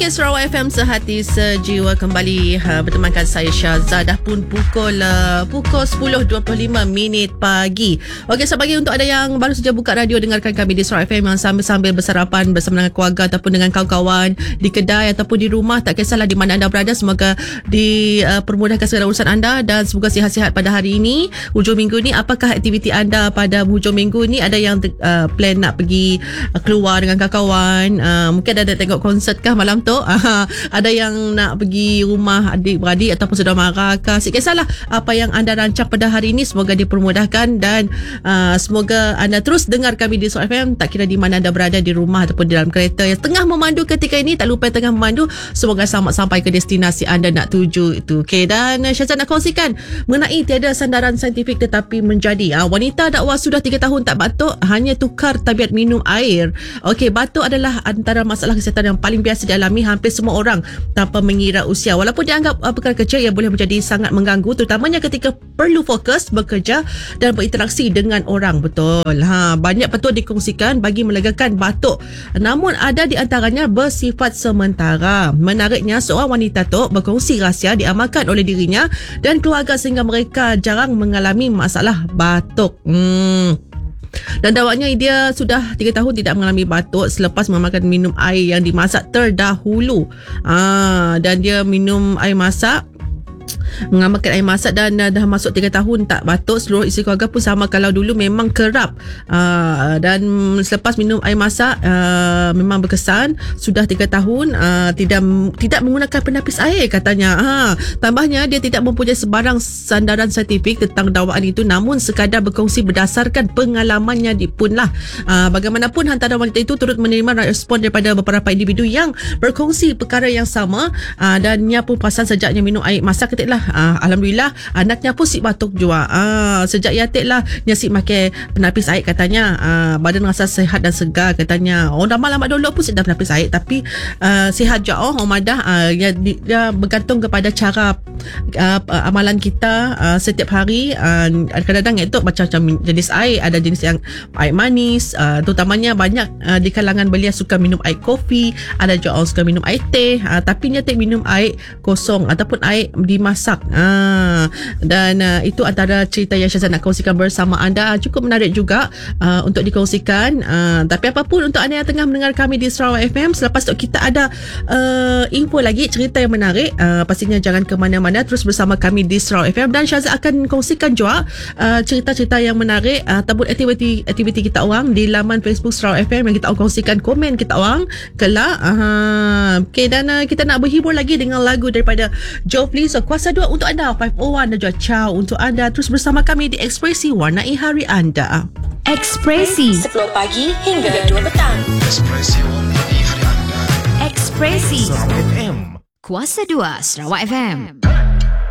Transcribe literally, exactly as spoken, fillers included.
Okey, Sarawak F M sehati sejiwa kembali ha, bertemankan saya Syazah. Dah pun pukul uh, pukul sepuluh dua puluh lima minit pagi. Okey, sebagai untuk ada yang baru saja buka radio, dengarkan kami di Sarawak F M yang sambil-sambil bersarapan bersama dengan keluarga ataupun dengan kawan-kawan di kedai ataupun di rumah, tak kisahlah di mana anda berada, semoga dipermudahkan segala urusan anda dan semoga sihat-sihat pada hari ini. Hujung minggu ni, apakah aktiviti anda pada hujung minggu ni? Ada yang uh, plan nak pergi uh, keluar dengan kawan-kawan, uh, mungkin ada tengok konsert kah malam tu, uh, ada yang nak pergi rumah adik-beradik ataupun saudara mara kah, tak kisahlah apa yang anda rancang pada hari ini, semoga dipermudahkan dan uh, semoga anda terus dengar kami di Sarawak F M, tak kira di mana anda berada, di rumah ataupun di dalam kereta yang tengah memandu ketika ini. Tak lupa tengah memandu, semoga selamat sampai ke destinasi anda nak tuju itu. Okey, dan uh, Syazah nak kongsikan mengenai tiada sandaran saintifik tetapi menjadi uh, wanita dakwa sudah tiga tahun tak batuk, hanya tukar tabiat minum air. Okey, batuk adalah antara masalah kesihatan yang paling biasa dialami hampir semua orang tanpa mengira usia. Walaupun dianggap uh, perkara kecil, ia boleh menjadi sangat mengganggu, terutamanya ketika perlu fokus bekerja dan berinteraksi dengan orang. Betul. Ha, banyak betul dikongsikan bagi melegakan batuk. Namun ada di antaranya bersifat sementara. Menariknya, seorang wanita tu berkongsi rahsia diamalkan oleh dirinya dan keluarga sehingga mereka jarang mengalami masalah batuk. Hmm. Dan dakwanya dia sudah tiga tahun tidak mengalami batuk selepas memakan minum air yang dimasak terdahulu. Ah, dan dia minum air masak, mengamalkan air masak dan uh, dah masuk tiga tahun tak batuk. Seluruh isi keluarga pun sama, kalau dulu memang kerap uh, dan selepas minum air masak uh, memang berkesan. Sudah tiga tahun uh, tidak tidak menggunakan penapis air katanya. Ha, tambahnya dia tidak mempunyai sebarang sandaran saintifik tentang dakwaan itu, namun sekadar berkongsi berdasarkan pengalamannya di pun lah. Uh, bagaimanapun, hantaran wanita itu turut menerima respon daripada beberapa individu yang berkongsi perkara yang sama, uh, dan ia pun perasan sejaknya minum air masak ketiklah Uh, Alhamdulillah anaknya pun sik batuk juga. uh, Sejak ia atik lah dia sik pakai penapis air katanya. uh, Badan rasa sihat dan segar katanya. Orang dah lama dulu pun sik dah penapis air, tapi uh, sihat je. Oh, Omadah uh, dia, dia bergantung kepada cara uh, amalan kita uh, setiap hari. uh, Kadang-kadang itu macam-macam jenis air. Ada jenis yang air manis, uh, terutamanya banyak uh, di kalangan belia suka minum air kopi. Ada juga orang suka minum air teh, uh, tapi dia tak minum air kosong ataupun air dimasak. Ah, dan uh, itu antara cerita yang Syazah nak kongsikan bersama anda. Cukup menarik juga uh, untuk dikongsikan. Uh, tapi apapun, untuk anda yang tengah mendengar kami di Sarawak F M, selepas tu kita ada uh, info lagi, cerita yang menarik. Uh, pastinya jangan ke mana-mana, terus bersama kami di Sarawak F M, dan Syazah akan kongsikan juga uh, cerita-cerita yang menarik uh, ataupun aktiviti-aktiviti kita orang di laman Facebook Sarawak F M yang kita kongsikan komen kita orang kelak. Uh, okay, dan uh, kita nak berhibur lagi dengan lagu daripada Jofli. So, Kuasa dua untuk anda, lima oh satu dan juga Ciao untuk anda. Terus bersama kami di Ekspresi, warnai hari anda. Ekspresi sepuluh pagi hingga dua petang. Ekspresi warnai hari anda. Ekspresi Sarawak F M. Kuasa dua Sarawak F M.